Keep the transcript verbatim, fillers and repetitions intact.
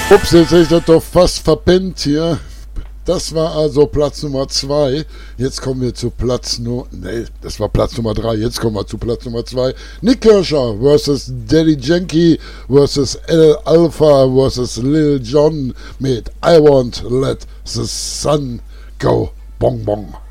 Ups, jetzt hätte ich das doch fast verpennt hier. Das war also Platz Nummer zwei. Jetzt kommen wir zu Platz Nummer... Nee, das war Platz Nummer drei. Jetzt kommen wir zu Platz Nummer zwei. Nick Kershaw versus Daddy Yankee versus El Alpha versus Lil Jon mit I Won't Let the Sun Go Bong Bong.